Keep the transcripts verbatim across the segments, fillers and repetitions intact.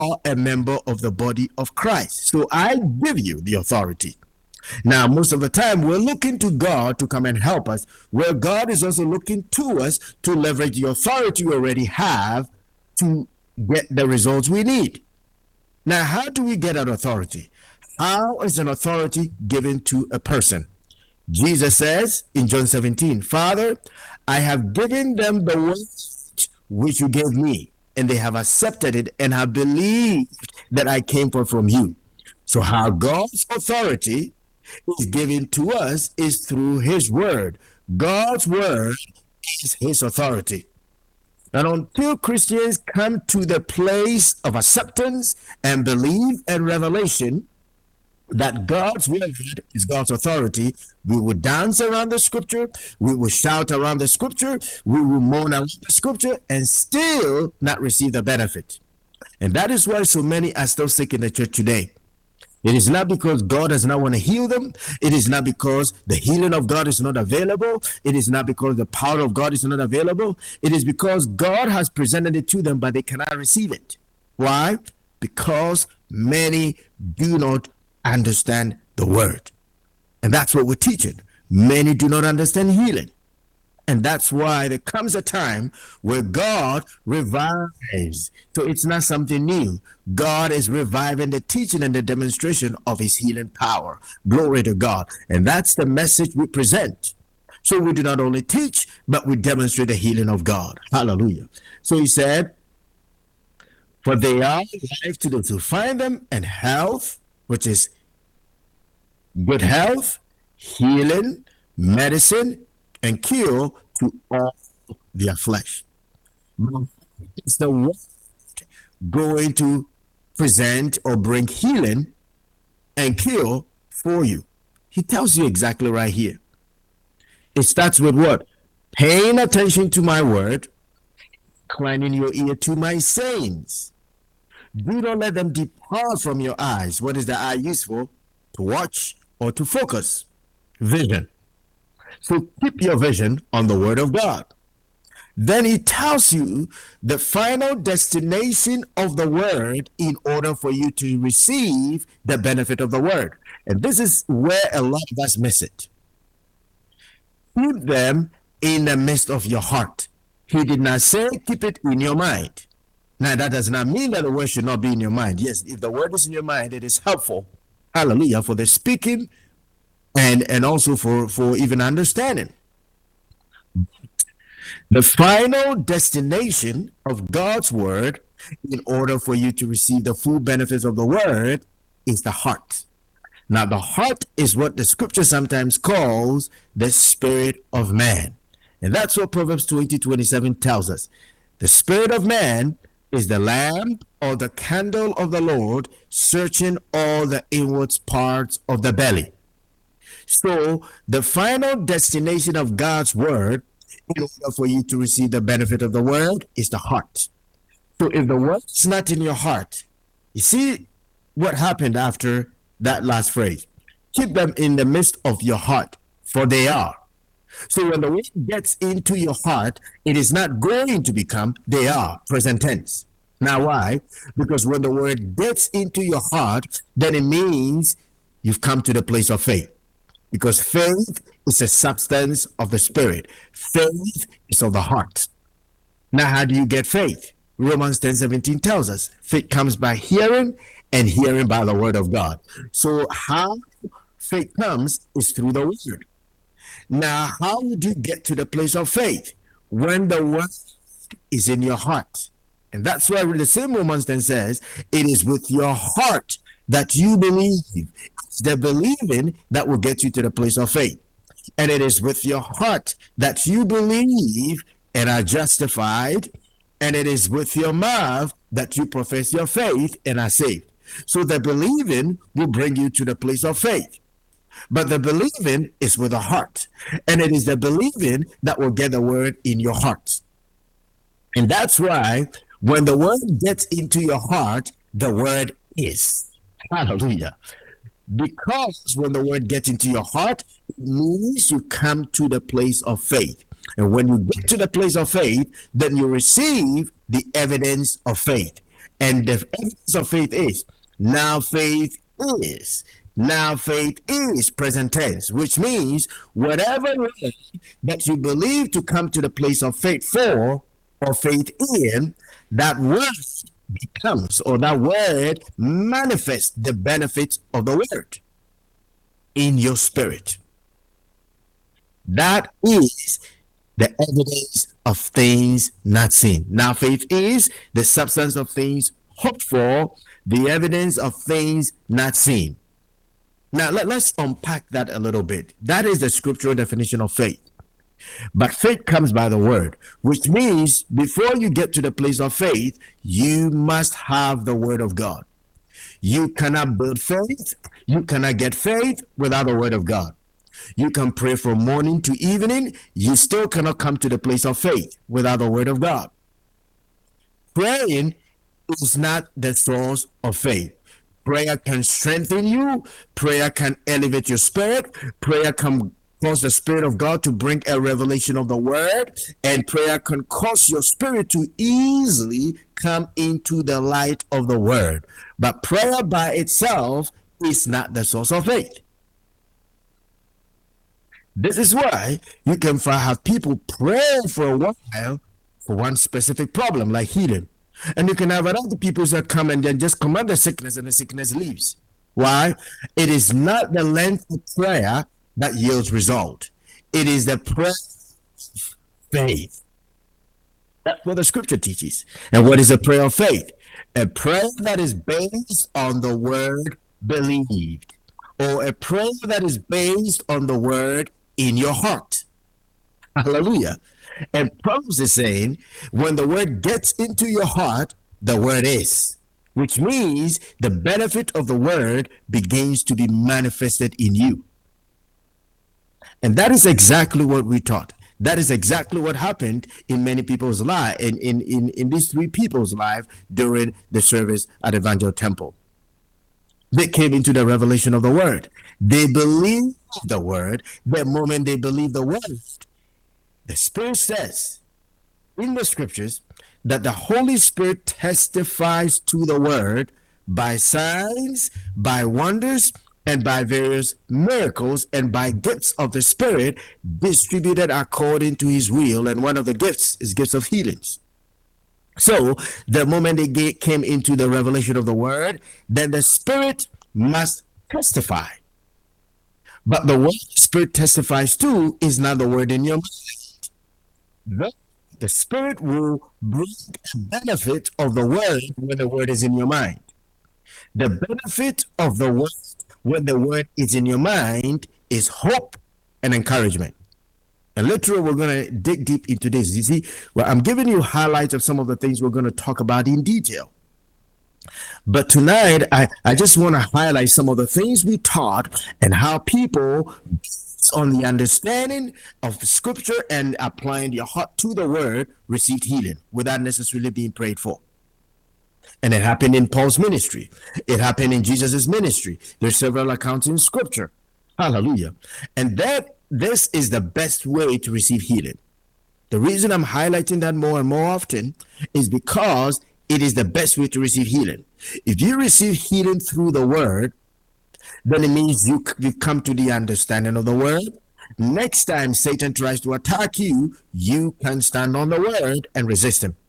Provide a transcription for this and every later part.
are a member of the body of Christ. So I give you the authority. Now, most of the time, we're looking to God to come and help us, where God is also looking to us to leverage the authority we already have to get the results we need. Now, how do we get that authority? How is an authority given to a person? Jesus says in John seventeen, Father, I have given them the word which you gave me, and they have accepted it and have believed that I came forth from you. So how God's authority is given to us is through his word. God's word is his authority. And until Christians come to the place of acceptance and belief and revelation that God's word is God's authority, we will dance around the scripture, we will shout around the scripture, we will moan around the scripture, and still not receive the benefit. And that is why so many are still sick in the church today. It is not because God does not want to heal them. It is not because the healing of God is not available. It is not because the power of God is not available. It is because God has presented it to them, but they cannot receive it. Why? Because many do not understand the word. And that's what we're teaching. Many do not understand healing. And that's why there comes a time where God revives. So it's not something new. God is reviving the teaching and the demonstration of his healing power. Glory to God. And that's the message we present. So we do not only teach, but we demonstrate the healing of God. Hallelujah. So he said, for they are life to those who find them, and health, which is good health, healing, medicine, and cure to all their flesh. It's the word going to present or bring healing and cure for you. He tells you exactly right here. It starts with what? Paying attention to my word, inclining your ear to my sayings. Do not let them depart from your eyes. What is the eye used for? To watch or to focus. Vision. So keep your vision on the word of God. Then he tells you the final destination of the word in order for you to receive the benefit of the word. And this is where a lot of us miss it. Keep them in the midst of your heart. He did not say keep it in your mind. Now, that does not mean that the word should not be in your mind. Yes, if the word is in your mind, it is helpful. Hallelujah. For the speaking and, and also for, for even understanding. The final destination of God's word, in order for you to receive the full benefits of the word, is the heart. Now, the heart is what the scripture sometimes calls the spirit of man. And that's what Proverbs twenty twenty-seven tells us. The spirit of man is the lamp or the candle of the Lord, searching all the inward parts of the belly. So the final destination of God's word, in order for you to receive the benefit of the word, is the heart. So if the word is not in your heart, you see what happened after that last phrase. Keep them in the midst of your heart, for they are. So when the word gets into your heart, it is not going to become they are, present tense. Now why? Because when the word gets into your heart, then it means you've come to the place of faith. Because faith is a substance of the spirit. Faith is of the heart. Now how do you get faith? Romans ten seventeen tells us faith comes by hearing, and hearing by the word of God. So how faith comes is through the word. Now, how would you get to the place of faith? When the word is in your heart. And that's why the same Romans then says, it is with your heart that you believe. It's the believing that will get you to the place of faith. And it is with your heart that you believe and are justified. And it is with your mouth that you profess your faith and are saved. So the believing will bring you to the place of faith. But the believing is with the heart. And it is the believing that will get the word in your heart. And that's why when the word gets into your heart, the word is. Hallelujah. Because when the word gets into your heart, it means you come to the place of faith. And when you get to the place of faith, then you receive the evidence of faith. And the evidence of faith is now faith is. Now faith is present tense, which means whatever that you believe to come to the place of faith for or faith in, that word becomes, or that word manifests the benefits of the word in your spirit. That is the evidence of things not seen. Now faith is the substance of things hoped for, the evidence of things not seen. Now let, let's unpack that a little bit. That is the scriptural definition of faith. But faith comes by the word, which means before you get to the place of faith, you must have the word of God. You cannot build faith, you cannot get faith without the word of God. You can pray from morning to evening, you still cannot come to the place of faith without the word of God. Praying is not the source of faith. Prayer can strengthen you, prayer can elevate your spirit, prayer can cause the Spirit of God to bring a revelation of the word, and prayer can cause your spirit to easily come into the light of the word. But prayer by itself is not the source of faith. This is why you can have people pray for a while for one specific problem, like healing. And you can have other people that come and then just command the sickness and the sickness leaves. Why? It is not the length of prayer that yields result. It is the prayer of faith. That's what the scripture teaches. And what is a prayer of faith? A prayer that is based on the word believed, or a prayer that is based on the word in your heart. Hallelujah. And Proverbs is saying, when the word gets into your heart, the word is, which means the benefit of the word begins to be manifested in you. And that is exactly what we taught. That is exactly what happened in many people's life, in, in, in, in these three people's life during the service at Evangel Temple. They came into the revelation of the word. They believed the word. The moment they believe the word, the Spirit says in the scriptures that the Holy Spirit testifies to the word by signs, by wonders, and by various miracles, and by gifts of the Spirit distributed according to his will. And one of the gifts is gifts of healings. So the moment they get, came into the revelation of the word, then the Spirit must testify. But the word the Spirit testifies to is not the word in your mind. The, the Spirit will bring a benefit of the word when the word is in your mind. The benefit of the word when the word is in your mind is hope and encouragement. And literally, we're going to dig deep into this. You see, well, I'm giving you highlights of some of the things we're going to talk about in detail. But tonight, I, I just want to highlight some of the things we taught and how people, based on the understanding of scripture and applying their heart to the word, received healing without necessarily being prayed for. And it happened in Paul's ministry. It happened in Jesus's ministry. There's several accounts in scripture. Hallelujah. And that this is the best way to receive healing. The reason I'm highlighting that more and more often is because it is the best way to receive healing. If you receive healing through the word, then it means you, you come to the understanding of the word. Next time Satan tries to attack you, you can stand on the word and resist him.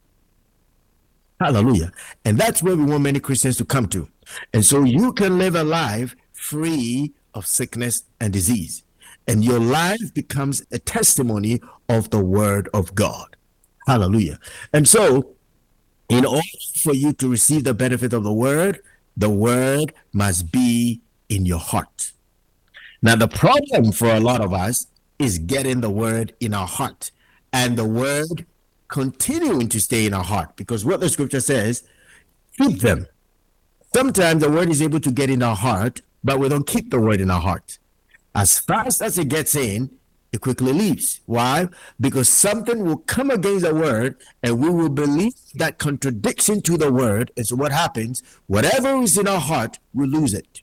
Hallelujah. And that's where we want many Christians to come to. And so you can live a life free of sickness and disease. And your life becomes a testimony of the word of God. Hallelujah. And so, in order for you to receive the benefit of the word, the word must be in your heart. Now, the problem for a lot of us is getting the word in our heart, and the word continuing to stay in our heart, because what the scripture says, keep them. Sometimes the word is able to get in our heart, but we don't keep the word in our heart. As fast as it gets in, it quickly leaves. Why? Because something will come against the word, and we will believe that contradiction to the word. And so what happens? Whatever is in our heart, we lose it.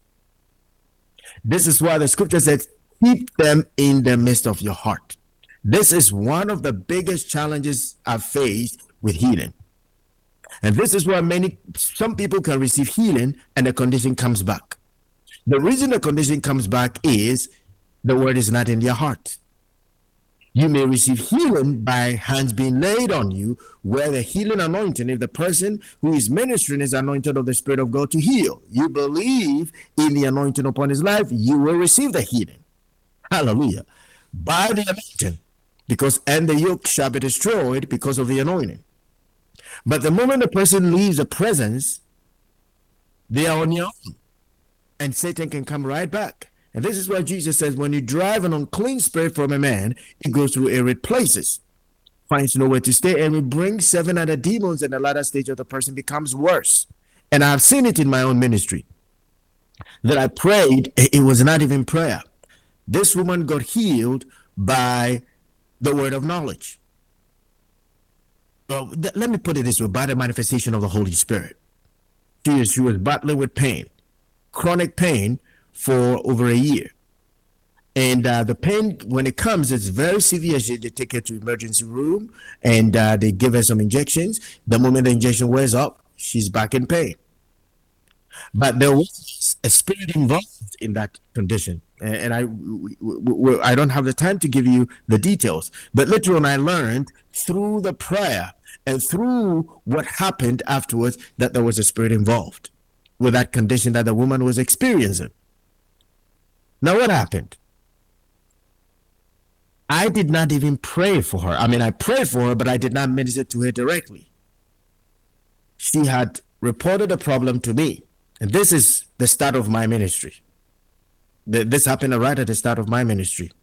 This is why the scripture says, keep them in the midst of your heart. This is one of the biggest challenges I've faced with healing. And this is why many, some people can receive healing and the condition comes back. The reason the condition comes back is the word is not in their heart. You may receive healing by hands being laid on you, where the healing anointing, if the person who is ministering is anointed of the Spirit of God to heal, you believe in the anointing upon his life, you will receive the healing. Hallelujah. By the anointing, because and the yoke shall be destroyed because of the anointing. But the moment the person leaves the presence, they are on their own, and Satan can come right back. And this is why Jesus says, when you drive an unclean spirit from a man, it goes through arid places, finds nowhere to stay, and will bring seven other demons, and the latter stage of the person becomes worse. And I've seen it in my own ministry, that I prayed, it was not even prayer. This woman got healed by the word of knowledge. Well, th- let me put it this way, by the manifestation of the Holy Spirit. She was, she was battling with pain, chronic pain, for over a year. And uh, the pain, when it comes, it's very severe. She, they take her to emergency room, and uh, they give her some injections. The moment the injection wears up, she's back in pain. But there was a spirit involved in that condition. And I, we, we, I don't have the time to give you the details. But later on, I learned through the prayer and through what happened afterwards that there was a spirit involved with that condition that the woman was experiencing. Now, what happened? I did not even pray for her. I mean, I prayed for her, but I did not minister to her directly. She had reported the problem to me. And this is the start of my ministry. This happened right at the start of my ministry.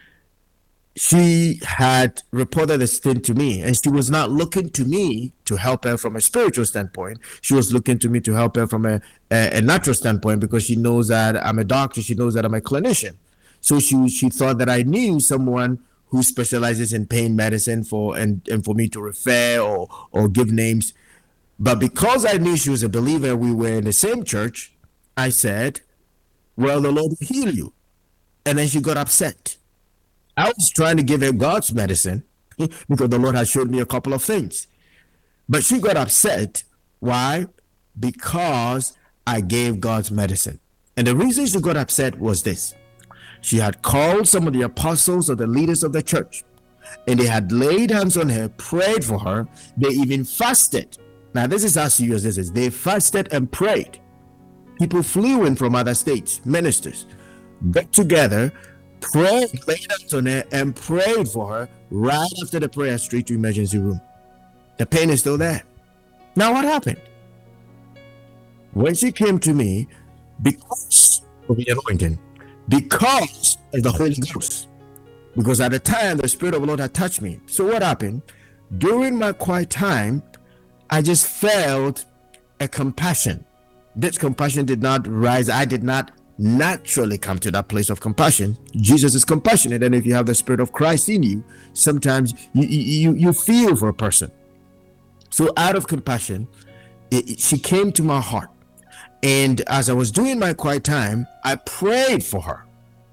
She had reported this thing to me, and she was not looking to me to help her from a spiritual standpoint. She was looking to me to help her from a, a, a natural standpoint, because she knows that I'm a doctor. She knows that I'm a clinician. So she she thought that I knew someone who specializes in pain medicine for and, and for me to refer or or give names. But because I knew she was a believer, we were in the same church, I said, well, the Lord will heal you. And then she got upset. I was trying to give her God's medicine because the Lord had showed me a couple of things. But she got upset. Why? Because I gave God's medicine. And the reason she got upset was this. She had called some of the apostles or the leaders of the church, and they had laid hands on her, prayed for her. They even fasted. Now, this is how serious this is. They fasted and prayed. People flew in from other states, ministers, got together, prayed, laid hands on her, and prayed for her. Right after the prayer, straight to emergency room. The pain is still there. Now, what happened? When she came to me, because of the anointing, because of the Holy Ghost, because at the time the Spirit of the Lord had touched me. So what happened? During my quiet time, I just felt a compassion. This compassion did not rise. I did not naturally come to that place of compassion. Jesus is compassionate, and if you have the Spirit of Christ in you, sometimes you you, you feel for a person. So out of compassion, it, it, she came to my heart. And as I was doing my quiet time, I prayed for her.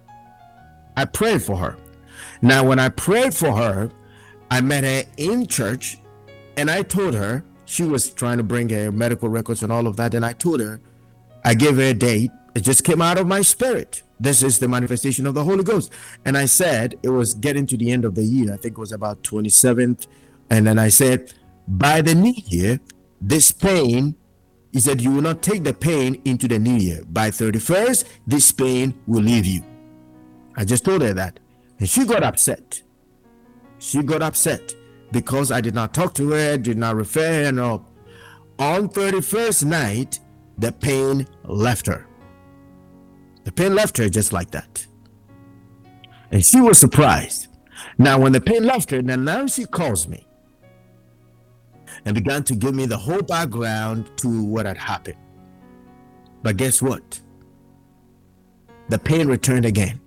I prayed for her. Now, when I prayed for her, I met her in church, and I told her, she was trying to bring her medical records and all of that, and I told her, I gave her a date. It just came out of my spirit. This is the manifestation of the Holy Ghost. And I said, it was getting to the end of the year. I think it was about twenty-seventh. And then I said, by the new year, this pain, he said, you will not take the pain into the new year. By thirty-first, this pain will leave you. I just told her that. And she got upset. She got upset because I did not talk to her, did not refer her, and all. On thirty-first night, the pain left her. The pain left her just like that. And she was surprised. Now, when the pain left her, then now she calls me and began to give me the whole background to what had happened. But guess what? The pain returned again.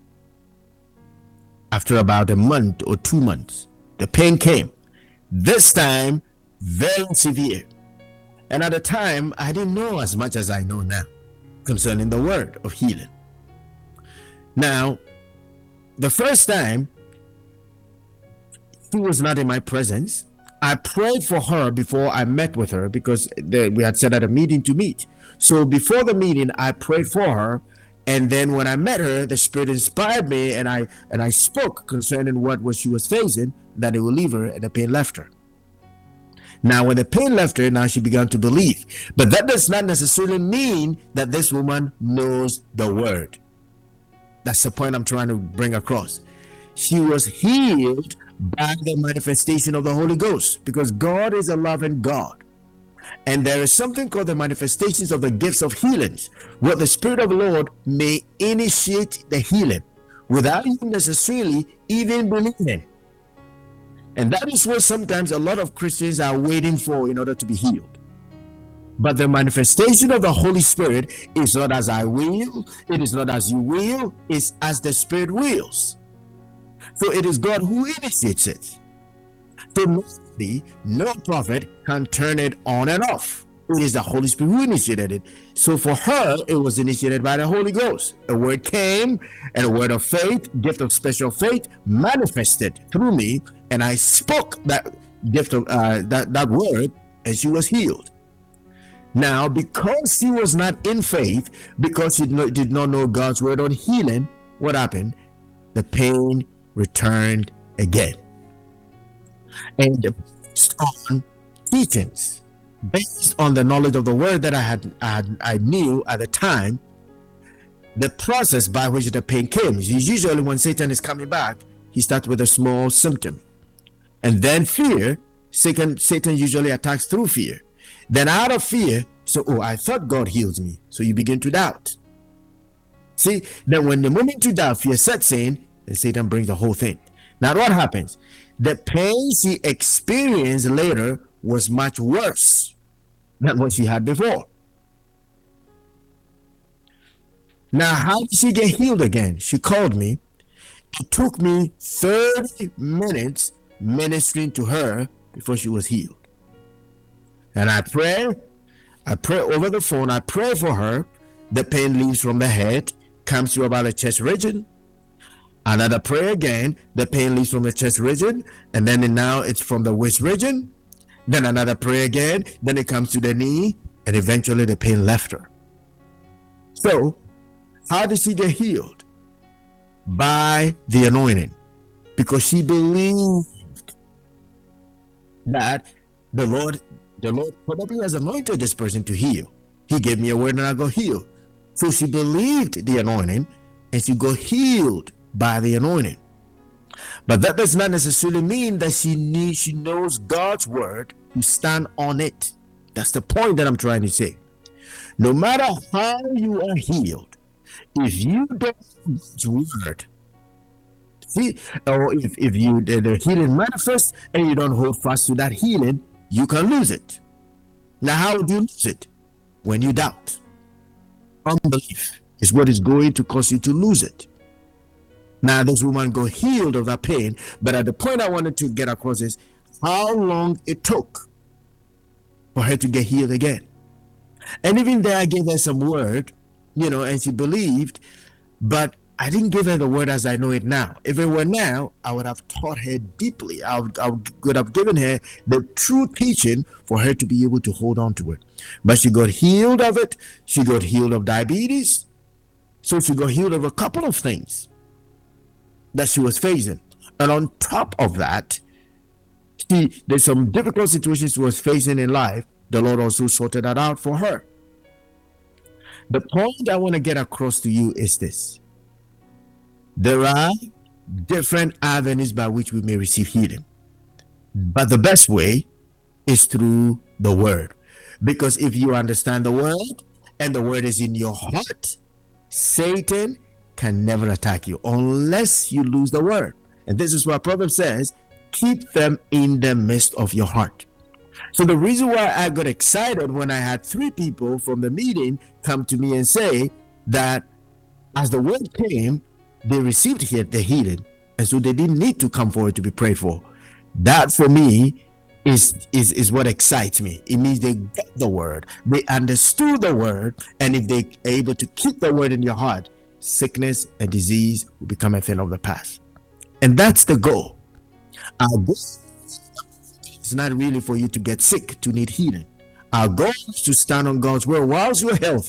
After about a month or two months, the pain came. This time, very severe. And at the time, I didn't know as much as I know now concerning the word of healing. Now, the first time, she was not in my presence. I prayed for her before I met with her because the, we had set at a meeting to meet. So before the meeting, I prayed for her, and then when I met her, the Spirit inspired me, and I and I spoke concerning what was she was facing, that it would leave her, and the pain left her. Now, when the pain left her, now she began to believe. But that does not necessarily mean that this woman knows the word. That's the point I'm trying to bring across. She was healed by the manifestation of the Holy Ghost, because God is a loving God. And there is something called the manifestations of the gifts of healings, where the Spirit of the Lord may initiate the healing without you necessarily even believing. And that is what sometimes a lot of Christians are waiting for in order to be healed. But the manifestation of the Holy Spirit is not as I will, it is not as you will, it's as the Spirit wills. So it is God who initiates it. So nobody, no prophet can turn it on and off. It is the Holy Spirit who initiated it. So for her, it was initiated by the Holy Ghost. A word came, and a word of faith, gift of special faith, manifested through me, and I spoke that gift of uh, that that word, and she was healed. Now, because she was not in faith, because she did not know God's word on healing, what happened? The pain returned again. And based on teachings, based on the knowledge of the word that I had, I had, I knew at the time, the process by which the pain came is usually when Satan is coming back, he starts with a small symptom, and then fear. Satan, Satan usually attacks through fear. Then out of fear, so oh, I thought God heals me, so you begin to doubt. See, then when the moment you doubt, fear sets in, and Satan brings the whole thing. Now what happens? The pain she experienced later was much worse than what she had before. Now, how did she get healed again? She called me. It took me thirty minutes ministering to her before she was healed. And I pray, I pray over the phone, I pray for her. The pain leaves from the head, comes to about the chest region. Another prayer again, the pain leaves from the chest region, and then now it's from the waist region. Then another prayer again, then it comes to the knee, and eventually the pain left her. So, how did she get healed? By the anointing, because she believed that the Lord, the Lord probably has anointed this person to heal. He gave me a word and I got healed. So she believed the anointing, and she got healed by the anointing. But that does not necessarily mean that she needs, she knows God's word to stand on it. That's the point that I'm trying to say. No matter how you are healed, if you don't know God's word, see, or if, if you the, the healing manifests and you don't hold fast to that healing, you can lose it. Now, how do you lose it? When you doubt. Unbelief is what is going to cause you to lose it. Now, this woman got healed of that pain, but at the point I wanted to get across is how long it took for her to get healed again. And even there, I gave her some word, you know, and she believed, but I didn't give her the word as I know it now. If it were now, I would have taught her deeply. I would, I would have given her the true teaching for her to be able to hold on to it. But she got healed of it. She got healed of diabetes. So she got healed of a couple of things that she was facing. And on top of that, she, there's some difficult situations she was facing in life. The Lord also sorted that out for her. The point I want to get across to you is this. There are different avenues by which we may receive healing. But the best way is through the word. Because if you understand the word and the word is in your heart, Satan can never attack you unless you lose the word. And this is what Proverbs says, keep them in the midst of your heart. So the reason why I got excited when I had three people from the meeting come to me and say that as the word came, they received the healing, and so they didn't need to come forward to be prayed for. That for me is is is what excites me. It means they get the word, they understood the word, and if they are able to keep the word in your heart, sickness and disease will become a thing of the past. And that's the goal. Our goal is not really for you to get sick, to need healing. Our goal is to stand on God's word whilst you're healthy.